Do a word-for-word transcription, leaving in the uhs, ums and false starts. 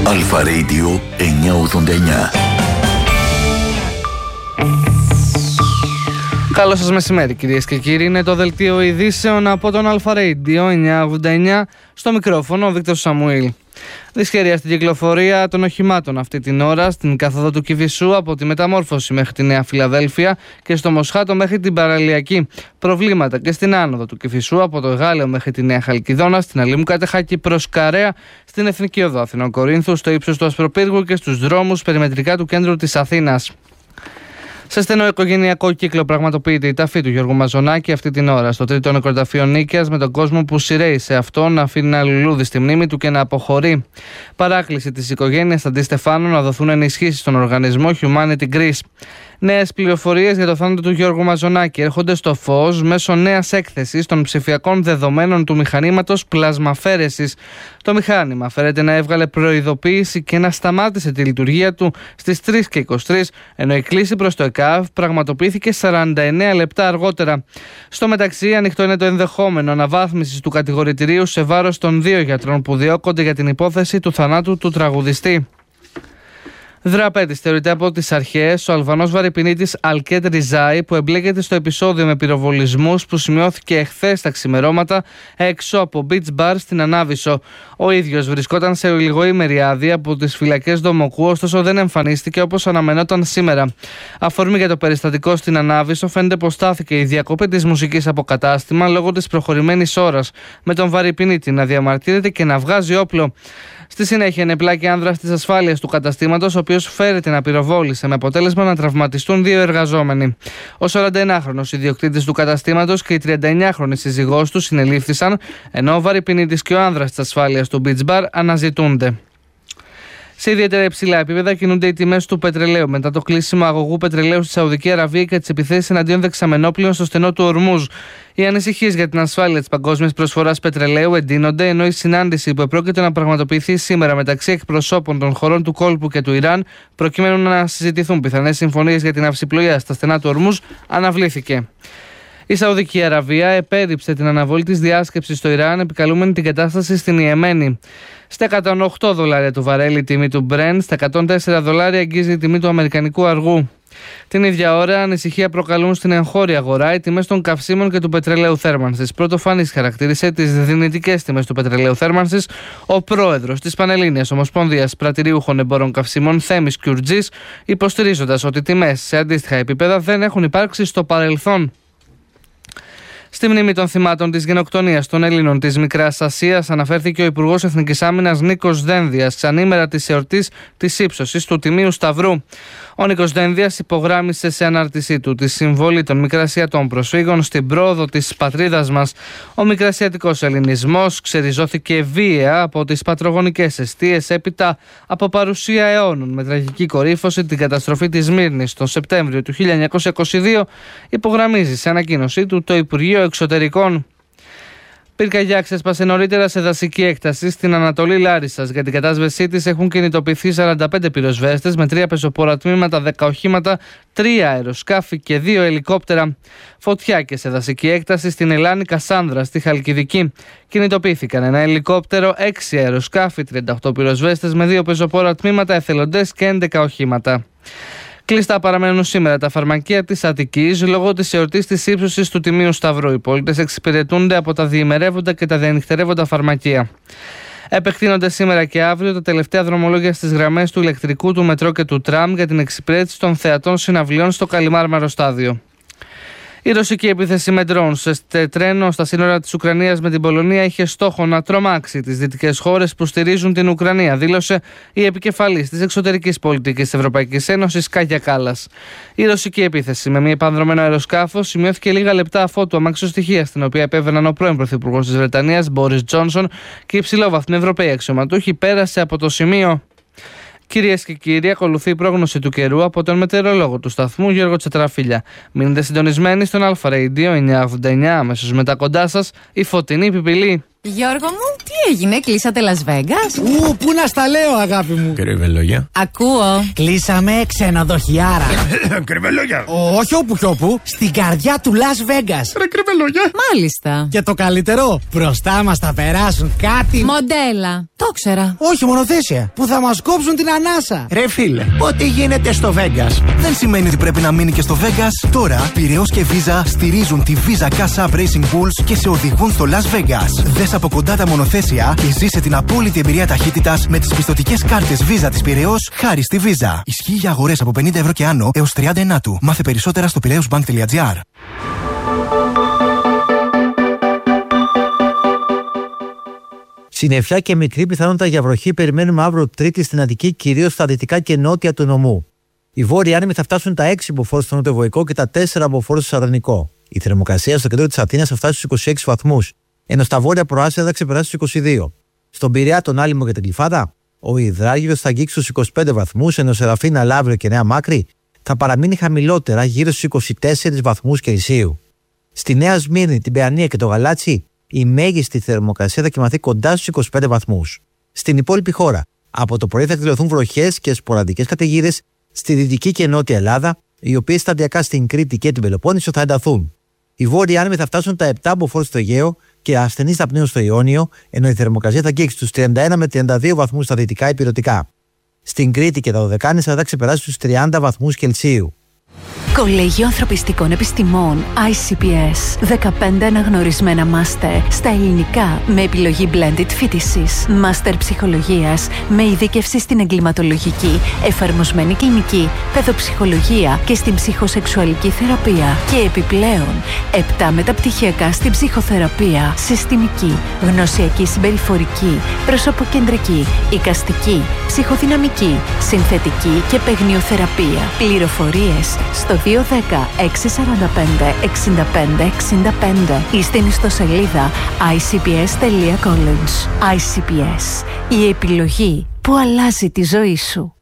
Αλφα Radio εννιακόσια ογδόντα εννιά. Καλό σας μεσημέρι κυρίες και κύριοι, είναι το δελτίο ειδήσεων από τον Αλφα Radio εννιακόσια ογδόντα εννιά, στο μικρόφωνο ο Βίκτορ Σαμουήλ. Δυσχερία στην κυκλοφορία των οχημάτων αυτή την ώρα στην καθοδό του Κηφισού από τη Μεταμόρφωση μέχρι τη Νέα Φιλαδέλφια και στο Μοσχάτο μέχρι την Παραλιακή. Προβλήματα και στην άνοδο του Κηφισού από το Εγάλεο μέχρι τη Νέα Χαλκιδόνα, στην Αλήμου Κατεχάκη προς Καρέα, στην Εθνική Οδό Αθηνών Κορίνθου, στο ύψος του Ασπροπύργου και στους δρόμους περιμετρικά του κέντρου της Αθήνας. Σε στενό οικογενειακό κύκλο πραγματοποιείται η ταφή του Γιώργου Μαζονάκη αυτή την ώρα στο τρίτο νεκροταφείο Νίκαιας, με τον κόσμο που σειραίει σε αυτό να αφήνει ένα λουλούδι στη μνήμη του και να αποχωρεί. Παράκληση της οικογένειας Αντί Στεφάνου να δοθούν ενισχύσεις στον οργανισμό Humanity Greece. Νέες πληροφορίες για το θάνατο του Γιώργου Μαζονάκη έρχονται στο φως μέσω νέας έκθεσης των ψηφιακών δεδομένων του μηχανήματος πλασμαφέρεσης. Το μηχάνημα φέρεται να έβγαλε προειδοποίηση και να σταμάτησε τη λειτουργία του στις τρεις και είκοσι τρεις, ενώ η κλήση προς το ΕΚΑΒ πραγματοποιήθηκε σαράντα εννέα λεπτά αργότερα. Στο μεταξύ, ανοιχτό είναι το ενδεχόμενο αναβάθμισης του κατηγορητηρίου σε βάρος των δύο γιατρών που διώκονται για την υπόθεση του θανάτου του τραγουδιστή. Δραπέτης θεωρείται από τις αρχές ο Αλβανός βαρυπινίτης Αλκέτ Ριζάη, που εμπλέκεται στο επεισόδιο με πυροβολισμούς που σημειώθηκε εχθές τα ξημερώματα έξω από beach bar στην Ανάβησο. Ο ίδιος βρισκόταν σε λιγοήμερη άδεια από τις φυλακές Δομοκού, ωστόσο δεν εμφανίστηκε όπως αναμενόταν σήμερα. Αφορμή για το περιστατικό στην Ανάβησο φαίνεται πως στάθηκε η διακοπή της μουσικής από κατάστημα λόγω της προχωρημένης ώρας, με τον βαρυπινίτη να διαμαρτύρεται και να βγάζει όπλο. Στη συνέχεια, ενεπλάκη άνδρας της ασφάλειας του καταστήματος, ο οποίος φέρεται να πυροβόλησε με αποτέλεσμα να τραυματιστούν δύο εργαζόμενοι. Ο σαρανταενάχρονος ιδιοκτήτης του καταστήματος και η τριανταεννιάχρονη σύζυγός του συνελήφθησαν, ενώ ο βαρυπινίτης και ο άνδρας της ασφάλειας του beach bar αναζητούνται. Σε ιδιαίτερα υψηλά επίπεδα κινούνται οι τιμές του πετρελαίου μετά το κλείσιμο αγωγού πετρελαίου στη Σαουδική Αραβία και τις επιθέσεις εναντίον δεξαμενόπλων στο στενό του Ορμούζ. Οι ανησυχίες για την ασφάλεια της παγκόσμιας προσφοράς πετρελαίου εντείνονται, ενώ η συνάντηση που επρόκειτο να πραγματοποιηθεί σήμερα μεταξύ εκπροσώπων των χωρών του κόλπου και του Ιράν, προκειμένου να συζητηθούν πιθανές συμφωνίες για την αυσιπλοεία στα στενά του Ορμούζ, αναβλήθηκε. Η Σαουδική Αραβία επέριψε την αναβολή της διάσκεψης στο Ιράν, επικαλούμενη την κατάσταση στην Ιεμένη. Στα εκατόν οκτώ δολάρια του βαρέλι η τιμή του Brent, στα εκατόν τέσσερα δολάρια αγγίζει η τιμή του αμερικανικού αργού. Την ίδια ώρα, ανησυχία προκαλούν στην εγχώρια αγορά οι τιμές των καυσίμων και του πετρελαίου θέρμανσης. Πρωτοφανής χαρακτήρισε τις δυνητικές τιμές του πετρελαίου θέρμανσης ο πρόεδρος της Πανελλήνιας Ομοσπονδίας Πρατηριούχων Εμπόρων Καυσίμων, Θέμης Κιουρτζής, υποστηρίζοντας ότι τιμές σε αντίστοιχα επίπεδα δεν έχουν υπάρξει στο παρελθόν. Στη μνήμη των θυμάτων της γενοκτονίας των Ελλήνων της Μικράς Ασίας αναφέρθηκε ο Υπουργός Εθνικής Άμυνας Νίκος Δένδιας ξανήμερα της εορτής της ύψωσης του Τιμίου Σταυρού. Ο Νίκος Δένδιας υπογράμμισε σε ανάρτησή του τη συμβολή των Μικρασιατών προσφύγων στην πρόοδο της πατρίδας μας. Ο Μικρασιατικός Ελληνισμός ξεριζώθηκε βίαια από τις πατρογονικές εστίες έπειτα από παρουσία αιώνων, με τραγική κορύφωση την καταστροφή της Σμύρνης τον Σεπτέμβριο του χίλια εννιακόσια είκοσι δύο, υπογραμμίζει σε ανακοίνωσή του το Υπουργείο Εξωτερικών. Πυρκαγιά ξέσπασε νωρίτερα σε δασική έκταση στην Ανατολή Λάρισσας. Για την κατάσβεσή της έχουν κινητοποιηθεί σαράντα πέντε πυροσβέστες με τρία πεζοπόρα τμήματα, δέκα οχήματα, τρία αεροσκάφη και δύο ελικόπτερα. Φωτιά και σε δασική έκταση στην Ελλάνη Κασάνδρα, στη Χαλκιδική. Κινητοποιήθηκαν ένα ελικόπτερο, έξι αεροσκάφη, τριάντα οκτώ πυροσβέστες με δύο πεζοπόρα τμήματα, εθελοντές και έντεκα οχήματα. Κλειστά παραμένουν σήμερα τα φαρμακεία της Αττικής λόγω της εορτής της ύψωσης του Τιμίου Σταυρού. Οι πολίτες εξυπηρετούνται από τα διημερεύοντα και τα διανυχτερεύοντα φαρμακεία. Επεκτείνονται σήμερα και αύριο τα τελευταία δρομολόγια στις γραμμές του ηλεκτρικού, του μετρό και του τραμ για την εξυπηρέτηση των θεατών συναυλιών στο Καλιμάρμαρο στάδιο. Η ρωσική επίθεση με ντρόουν σε τρένο στα σύνορα της Ουκρανίας με την Πολωνία είχε στόχο να τρομάξει τις δυτικές χώρες που στηρίζουν την Ουκρανία, δήλωσε η επικεφαλής της εξωτερικής πολιτικής της Ευρωπαϊκής Ένωσης, Κάγια Κάλλας. Η ρωσική επίθεση με μια επανδρωμένο αεροσκάφο σημειώθηκε λίγα λεπτά αφότου αμαξοστοιχεία στην οποία επέβαιναν ο πρώην πρωθυπουργός της Βρετανίας, Μπόρις Τζόνσον, και υψηλόβαθμοι Ευρωπαίοι αξιωματούχοι, πέρασε από το σημείο. Κυρίες και κύριοι, ακολουθεί η πρόγνωση του καιρού από τον μετεωρολόγο του σταθμού Γιώργο Τσετραφίλια. Μείνετε συντονισμένοι στον Αλφα Radio εννιακόσια ογδόντα εννιά, αμέσως μετά κοντά σας η Φωτεινή Πιπηλή. Γιώργο μου, τι έγινε, κλείσατε Las Vegas? Ου, πού να στα λέω, αγάπη μου. Κρυβελόγια. Ακούω. Κλείσαμε ξενοδοχιάρα. Κρυβελόγια. Όχι όπου κι όπου, στην καρδιά του Las Vegas. Ρε κρυβελόγια. Μάλιστα. Και το καλύτερο, μπροστά μας θα περάσουν κάτι. Μοντέλα. Το ξέρα. Όχι, μονοθέσια. Που θα μας κόψουν την ανάσα. Ρε φίλε, ό,τι γίνεται στο Vegas δεν σημαίνει ότι πρέπει να μείνει και στο Vegas. Τώρα, Πειραιώς και Visa στηρίζουν τη Visa Cash App Racing Bulls και σε οδηγούν στο Las Vegas. Δες από κοντά τα μονοθέσια και ζήσε την απόλυτη εμπειρία ταχύτητας με τις πιστωτικές κάρτες Visa της Πειραιώς χάρη στη Visa. Ισχύει για αγορές από πενήντα ευρώ και άνω έως τριάντα ενάτου. Μάθε περισσότερα στο πειραιώσbank τελεία gr. Συννεφιά και μικρή πιθανότητα για βροχή περιμένουμε αύριο Τρίτη στην Αττική, κυρίως στα δυτικά και νότια του νομού. Οι βόρειοι άνεμοι θα φτάσουν τα έξι μποφόρ στο νοτιοβοϊκό και τα τέσσερα μποφόρ στο Σαρδανικό. Η θερμοκρασία στο κέντρο της Αθήνας θα φτάσει στους είκοσι έξι βαθμούς, ενώ στα βόρεια προάστια θα ξεπεράσει στους είκοσι δύο. Στον Πειραιά, τον Άλυμο και την Γλυφάδα, ο υδράγιος θα αγγίξει στους είκοσι πέντε βαθμούς, ενώ Σεραφίνα, Λαύριο και Νέα Μάκρη θα παραμείνει χαμηλότερα γύρω στους είκοσι τέσσερις βαθμούς Κελσίου. Στη Νέα Σμύρνη, την Παιανία και το Γαλάτσι, η μέγιστη θερμοκρασία θα κοιμαθεί κοντά στους είκοσι πέντε βαθμούς. Στην υπόλοιπη χώρα, από το πρωί θα εκδηλωθούν βροχές και σποραδικές καταιγίδες στη δυτική και νότια Ελλάδα, οι οποίες σταδιακά στην Κρήτη και την Πελοπόννησο θα ενταθούν. Οι βόρειοι άνεμοι θα φτάσουν τα επτά μποφόρ στο Αιγαίο και ασθενείς θα πνέουν στο Ιόνιο, ενώ η θερμοκρασία θα αγγίξει στους τριάντα ένα με τριάντα δύο βαθμούς στα δυτικά υπηρετικά. Στην Κρήτη και τα Δωδεκάνησα θα ξεπεράσει στους τριάντα βαθμούς Κελσίου. Κολέγιο Ανθρωπιστικών Επιστημών άι σι πι ες. δεκαπέντε αναγνωρισμένα μάστερ στα ελληνικά με επιλογή blended φοιτησης. Μάστερ ψυχολογίας με ειδίκευση στην εγκληματολογική, εφαρμοσμένη κλινική, παιδοψυχολογία και στην ψυχοσεξουαλική θεραπεία. Και επιπλέον, επτά μεταπτυχιακά στην ψυχοθεραπεία, συστημική, γνωσιακή συμπεριφορική, προσωποκεντρική, εικαστική, ψυχοδυναμική, συνθετική και παιγνιοθεραπεία. Πληροφορίες στο δύο ένα μηδέν έξι τέσσερα πέντε έξι πέντε έξι πέντε ή στην ιστοσελίδα άι σι πι ες τελεία college. άι σι πι ες, η επιλογή που αλλάζει τη ζωή σου.